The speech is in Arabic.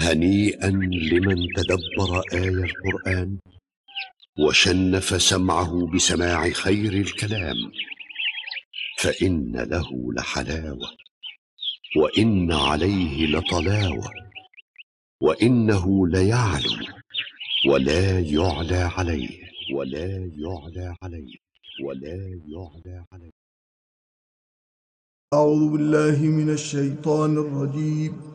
هنيئا لمن تدبر آي القرآن وشنف سمعه بسماع خير الكلام، فإن له لحلاوة وإن عليه لطلاوة، وإنه ليعلو ولا يعلى عليه ولا يعلى عليه ولا يعلى عليه. أعوذ بالله من الشيطان الرجيم.